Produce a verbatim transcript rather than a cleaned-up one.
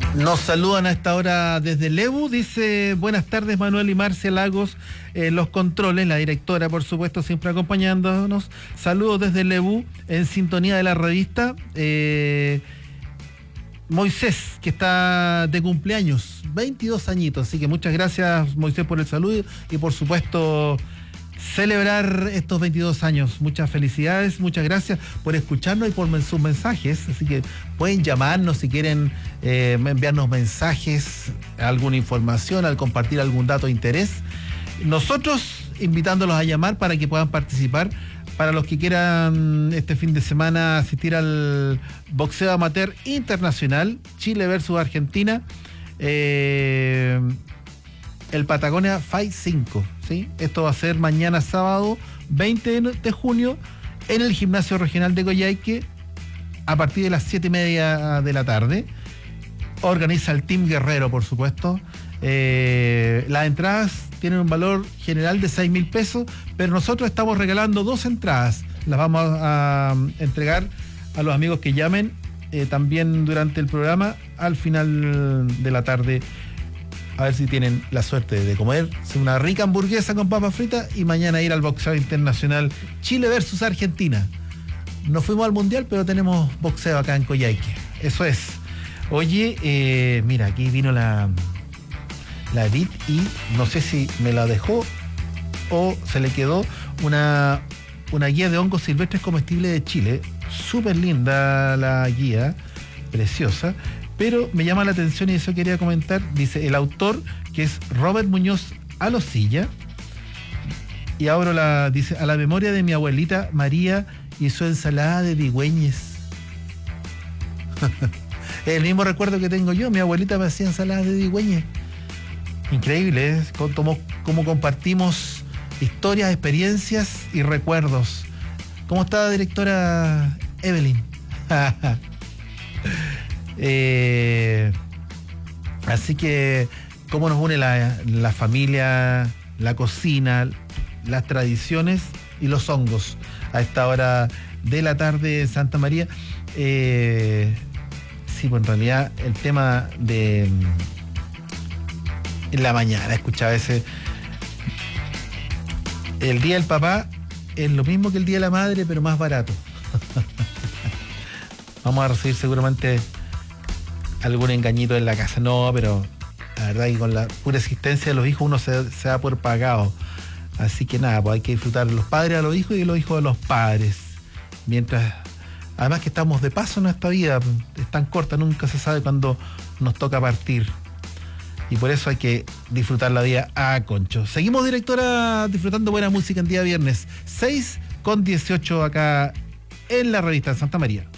Nos saludan a esta hora desde Lebu, dice buenas tardes Manuel y Marcia Lagos, eh, los controles, la directora por supuesto siempre acompañándonos, saludos desde Lebu, en sintonía de la revista, eh, Moisés, que está de cumpleaños, veintidós añitos, así que muchas gracias Moisés por el saludo y por supuesto celebrar estos veintidós años. Muchas felicidades, muchas gracias por escucharnos y por sus mensajes. Así que pueden llamarnos si quieren eh, enviarnos mensajes, alguna información, al compartir algún dato de interés. Nosotros invitándolos a llamar para que puedan participar. Para los que quieran este fin de semana asistir al boxeo amateur internacional, Chile versus Argentina, eh, el Patagonia Fight cinco, ¿sí? Esto va a ser mañana sábado veinte de junio en el gimnasio regional de Coyhaique a partir de las siete y media de la tarde. Organiza el Team Guerrero, por supuesto. Eh, las entradas tienen un valor general de seis mil pesos, pero nosotros estamos regalando dos entradas. Las vamos a, a entregar a los amigos que llamen eh, también durante el programa al final de la tarde. A ver si tienen la suerte de comer una rica hamburguesa con papas fritas y mañana ir al boxeo internacional Chile versus Argentina. No fuimos al mundial, pero tenemos boxeo acá en Coyhaique. Eso es. Oye, eh, mira, aquí vino la, la Edith y no sé si me la dejó o se le quedó una, una guía de hongos silvestres comestibles de Chile. Súper linda la guía, preciosa. Pero me llama la atención y eso quería comentar. Dice el autor, que es Robert Muñoz Alosilla. Y ahora la, dice, a la memoria de mi abuelita María y su ensalada de digüeñes. El mismo recuerdo que tengo yo. Mi abuelita me hacía ensaladas de digüeñes. Increíble, ¿eh? Cómo, cómo compartimos historias, experiencias y recuerdos. ¿Cómo está, directora Evelyn? Eh, así que cómo nos une la, la familia, la cocina, las tradiciones y los hongos a esta hora de la tarde en Santa María. Eh, sí, pues en realidad el tema de en la mañana escuchaba ese el día del papá es lo mismo que el día de la madre, pero más barato. Vamos a recibir seguramente algún engañito en la casa. No, pero la verdad que con la pura existencia de los hijos uno se, se da por pagado. Así que nada, pues hay que disfrutar los padres a los hijos y los hijos de los padres. Mientras, además que estamos de paso en esta vida, es tan corta, nunca se sabe cuándo nos toca partir. Y por eso hay que disfrutar la vida a concho. Seguimos, directora, disfrutando buena música en día viernes. seis con dieciocho acá en la revista Santa María.